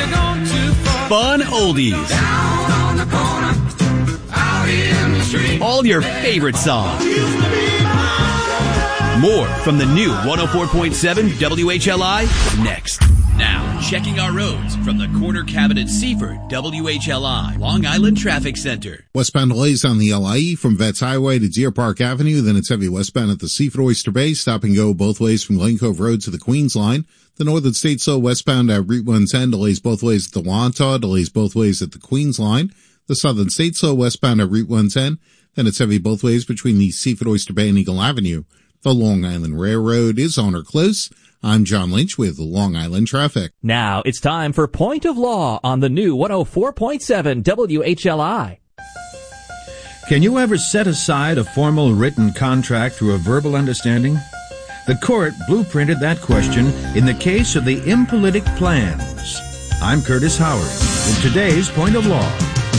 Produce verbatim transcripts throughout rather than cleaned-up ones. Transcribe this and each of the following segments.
you're gone too far. Fun oldies. Down on the corner, out in the street. All your favorite songs. More from the new one oh four point seven W H L I next. Now, checking our roads from the Corner Cabinet Seaford W H L I Long Island Traffic Center. Westbound delays on the L I E from Vets Highway to Deer Park Avenue. Then it's heavy westbound at the Seaford Oyster Bay. Stop and go both ways from Glen Cove Road to the Queens Line. The Northern State Slow westbound at Route one ten delays both ways at the Wantagh, delays both ways at the Queens Line. The Southern State Slow westbound at Route one ten. Then it's heavy both ways between the Seaford Oyster Bay and Eagle Avenue. The Long Island Railroad is on or close. I'm John Lynch with Long Island Traffic. Now it's time for Point of Law on the new one oh four point seven W H L I. Can you ever set aside a formal written contract through a verbal understanding? The court blueprinted that question in the case of the Impolitic Plans. I'm Curtis Howard with today's Point of Law.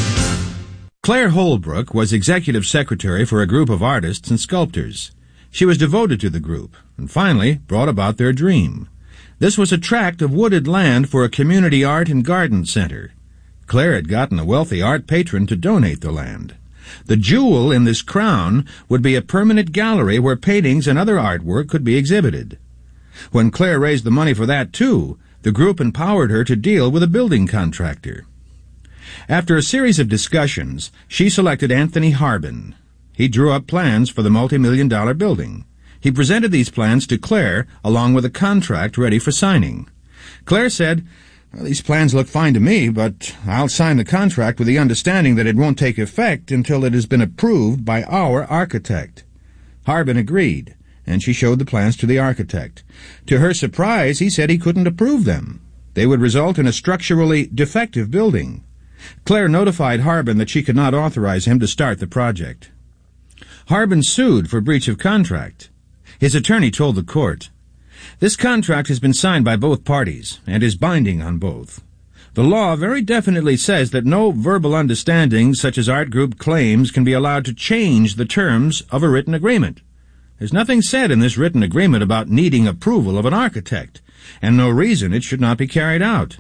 Claire Holbrook was executive secretary for a group of artists and sculptors. She was devoted to the group and finally brought about their dream. This was a tract of wooded land for a community art and garden center. Claire had gotten a wealthy art patron to donate the land. The jewel in this crown would be a permanent gallery where paintings and other artwork could be exhibited. When Claire raised the money for that, too, the group empowered her to deal with a building contractor. After a series of discussions, she selected Anthony Harbin. He drew up plans for the multi-million dollar building. He presented these plans to Claire along with a contract ready for signing. Claire said, well, these plans look fine to me, but I'll sign the contract with the understanding that it won't take effect until it has been approved by our architect. Harbin agreed, and she showed the plans to the architect. To her surprise, he said he couldn't approve them. They would result in a structurally defective building. Claire notified Harbin that she could not authorize him to start the project. Harbin sued for breach of contract. His attorney told the court, this contract has been signed by both parties and is binding on both. The law very definitely says that no verbal understanding such as art group claims can be allowed to change the terms of a written agreement. There's nothing said in this written agreement about needing approval of an architect, and no reason it should not be carried out.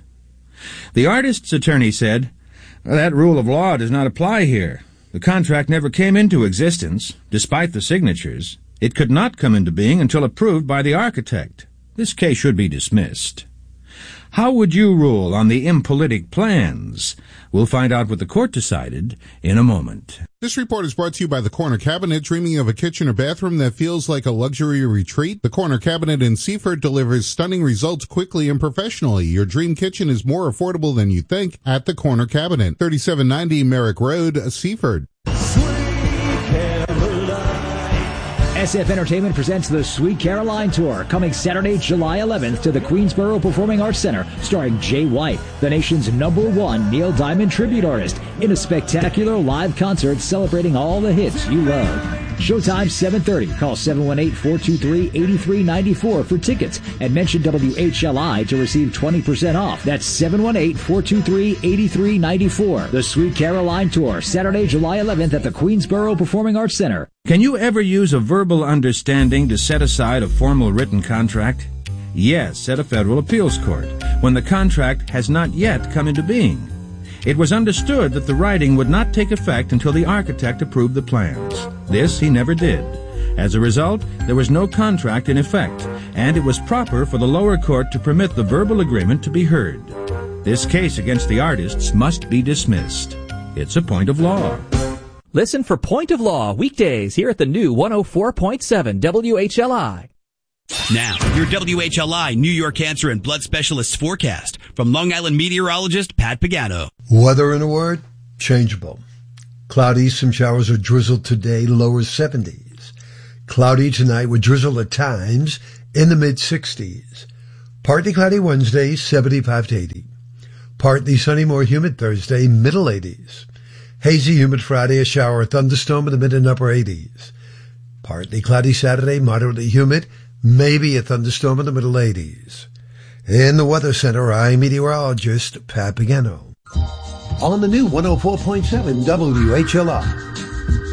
The artist's attorney said, that rule of law does not apply here. The contract never came into existence, despite the signatures. It could not come into being until approved by the architect. This case should be dismissed. How would you rule on the impolitic plans? We'll find out what the court decided in a moment. This report is brought to you by the Corner Cabinet. Dreaming of a kitchen or bathroom that feels like a luxury retreat? The Corner Cabinet in Seaford delivers stunning results quickly and professionally. Your dream kitchen is more affordable than you think at the Corner Cabinet. thirty-seven ninety Merrick Road, Seaford. S F Entertainment presents the Sweet Caroline Tour, coming Saturday, July eleventh to the Queensboro Performing Arts Center, starring Jay White, the nation's number one Neil Diamond tribute artist, in a spectacular live concert celebrating all the hits you love. Showtime seven thirty. Call seven one eight, four two three, eight three nine four for tickets and mention W H L I to receive twenty percent off. That's seven one eight, four two three, eight three nine four. The Sweet Caroline Tour, Saturday, July eleventh at the Queensboro Performing Arts Center. Can you ever use a verbal understanding to set aside a formal written contract? Yes, at a federal appeals court, when the contract has not yet come into being. It was understood that the writing would not take effect until the architect approved the plans. This he never did. As a result, there was no contract in effect, and it was proper for the lower court to permit the verbal agreement to be heard. This case against the artists must be dismissed. It's a point of law. Listen for Point of Law weekdays here at the new one oh four point seven W H L I. Now, your W H L I New York Cancer and Blood Specialists forecast from Long Island meteorologist Pat Pagano. Weather in a word, changeable. Cloudy, some showers or drizzle today, lower seventies. Cloudy tonight with drizzle at times in the mid-sixties. Partly cloudy Wednesday, seventy-five to eighty. Partly sunny, more humid Thursday, middle eighties. Hazy, humid Friday, a shower or thunderstorm in the mid and upper eighties. Partly cloudy Saturday, moderately humid, maybe a thunderstorm in the middle eighties. In the Weather Center, I'm meteorologist Pat Pagano. On the new one oh four point seven W H L I.